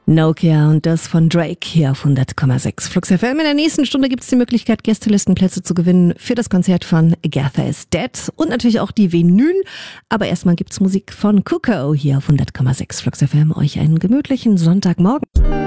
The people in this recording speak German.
Nokia und das von Drake hier auf 100,6 Flux FM. In der nächsten Stunde gibt es die Möglichkeit, Gästelistenplätze zu gewinnen für das Konzert von Agatha is Dead und natürlich auch die Vinyl. Aber erstmal gibt's Musik von Cuckoo hier auf 100,6 Flux FM. Euch einen gemütlichen Sonntagmorgen.